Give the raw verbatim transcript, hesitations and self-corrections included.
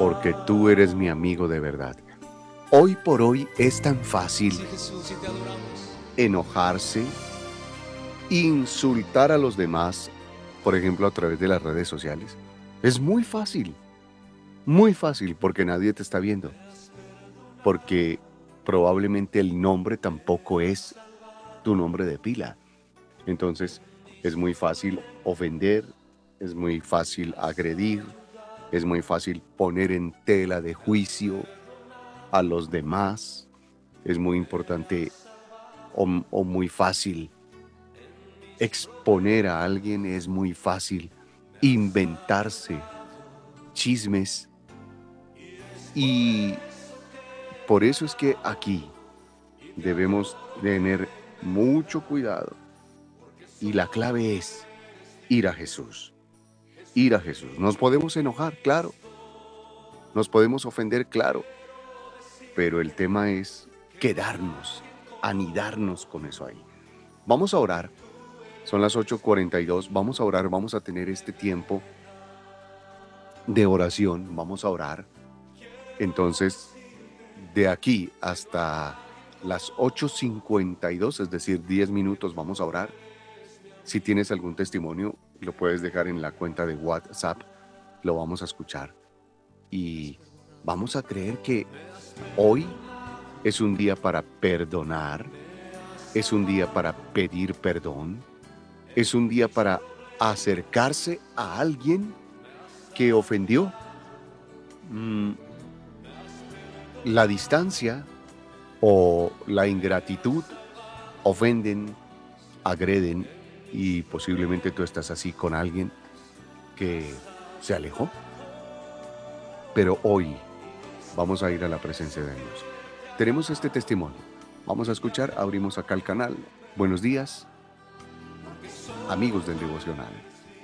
porque tú eres mi amigo de verdad. Hoy por hoy es tan fácil Sí, Jesús, y te adoramos. enojarse, insultar a los demás, por ejemplo, a través de las redes sociales. Es muy fácil, muy fácil, porque nadie te está viendo, porque probablemente el nombre tampoco es tu nombre de pila. Entonces, es muy fácil ofender, es muy fácil agredir, es muy fácil poner en tela de juicio a los demás, es muy importante o, o muy fácil exponer a alguien, es muy fácil inventarse chismes y por eso es que aquí debemos tener mucho cuidado y la clave es ir a Jesús, ir a Jesús. Nos podemos enojar, claro, nos podemos ofender, claro, pero el tema es quedarnos, anidarnos con eso ahí. Vamos a orar, son las ocho cuarenta y dos, vamos a orar, vamos a tener este tiempo de oración, vamos a orar. Entonces, de aquí hasta las ocho cincuenta y dos, es decir, diez minutos, vamos a orar. Si tienes algún testimonio, lo puedes dejar en la cuenta de WhatsApp, lo vamos a escuchar. Y vamos a creer que hoy es un día para perdonar, es un día para pedir perdón, es un día para acercarse a alguien que ofendió. Mm, la distancia o la ingratitud ofenden, agreden y posiblemente tú estás así con alguien que se alejó. Pero hoy vamos a ir a la presencia de Dios. Tenemos este testimonio. Vamos a escuchar, abrimos acá el canal. Buenos días, amigos del devocional.